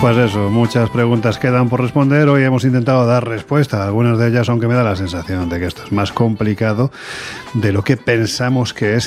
Pues eso, muchas preguntas quedan por responder. Hoy hemos intentado dar respuesta a algunas de ellas, aunque me da la sensación de que esto es más complicado de lo que pensamos que es.